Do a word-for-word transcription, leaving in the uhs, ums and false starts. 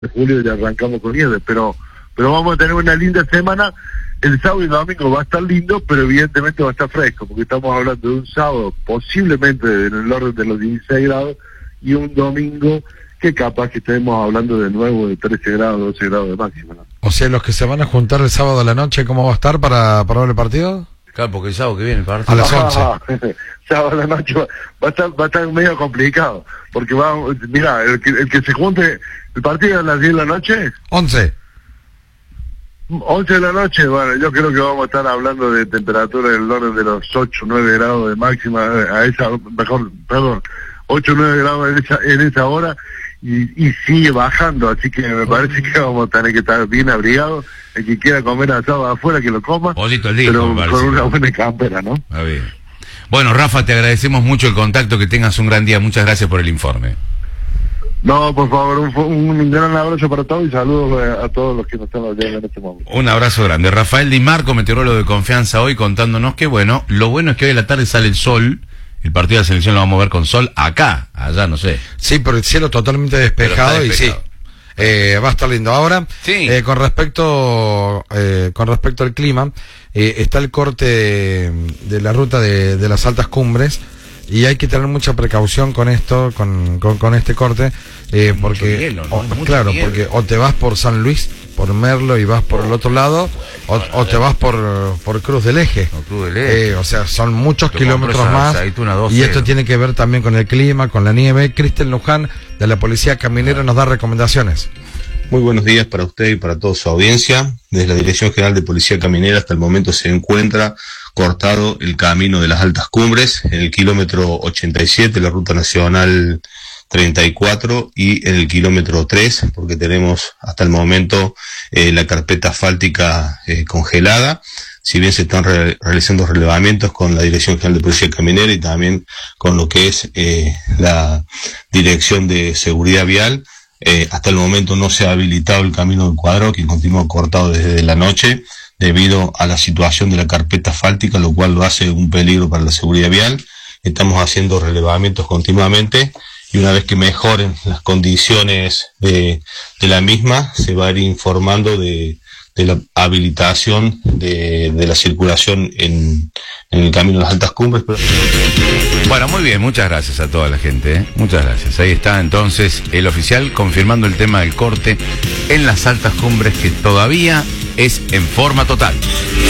de julio ya arrancamos con nieve, pero pero vamos a tener una linda semana. El sábado y domingo va a estar lindo, pero evidentemente va a estar fresco, porque estamos hablando de un sábado posiblemente en el orden de los dieciséis grados y un domingo que capaz que estemos hablando de nuevo de trece grados, doce grados de máxima, ¿no? O sea, los que se van a juntar el sábado a la noche, ¿cómo va a estar para, para ver el partido? Claro, porque el sábado que viene el partido. A las once. Ah, sábado a la noche va, va a estar va a estar medio complicado, porque va, mira, el que, el que se junte el partido a las diez de la noche, once. once de la noche, bueno, yo creo que vamos a estar hablando de temperatura del orden de los ocho, nueve grados de máxima, a esa, mejor, perdón, ocho, nueve grados en esa, en esa hora, y, y sigue bajando, así que me parece que vamos a tener que estar bien abrigados. El que quiera comer asado afuera, que lo coma, Pollito el día, pero parece, con una ¿no? buena campera, ¿no? A ver. Bueno, Rafa, te agradecemos mucho el contacto, que tengas un gran día, muchas gracias por el informe. No, por favor, un, un gran abrazo para todos y saludos a, a todos los que nos están oyendo en este momento. Un abrazo grande. Rafael Di Marco, meteorólogo de confianza hoy, contándonos que bueno, lo bueno es que hoy a la tarde sale el sol, el partido de la selección lo vamos a ver con sol acá, allá no sé. Sí, por el cielo totalmente despejado, despejado. y sí. Eh, va a estar lindo. Ahora, sí. eh, con respecto eh, con respecto al clima, eh, está el corte de, de la ruta de, de las altas cumbres, y hay que tener mucha precaución con esto, con, con, con este corte, eh, porque hielo, ¿no? o, Mucho claro, nieve. porque o te vas por San Luis, por Merlo, y vas por el otro lado, o, o te vas por, por Cruz del Eje. No, Cruz del Eje. Eh, o sea, son muchos Te kilómetros compro esa más, aceituna doce. y esto tiene que ver también con el clima, con la nieve. Cristian Luján, de la Policía Caminera, nos da recomendaciones. Muy buenos días para usted y para toda su audiencia. Desde la Dirección General de Policía Caminera hasta el momento se encuentra cortado el camino de las altas cumbres en el kilómetro ochenta y siete, la ruta nacional treinta y cuatro, y en el kilómetro tres, porque tenemos hasta el momento eh, la carpeta asfáltica eh, congelada. Si bien se están re realizando relevamientos con la Dirección General de Policía Caminera y también con lo que es eh, la Dirección de Seguridad Vial, Eh, hasta el momento no se ha habilitado el camino del Cuadro, que continúa cortado desde la noche debido a la situación de la carpeta asfáltica, lo cual lo hace un peligro para la seguridad vial. Estamos haciendo relevamientos continuamente, y una vez que mejoren las condiciones de, de la misma, se va a ir informando de, de la habilitación de, de la circulación en, en el camino de las altas cumbres. Pero... Bueno, muy bien, muchas gracias a toda la gente, ¿eh? Muchas gracias. Ahí está entonces el oficial confirmando el tema del corte en las altas cumbres, que todavía es en forma total.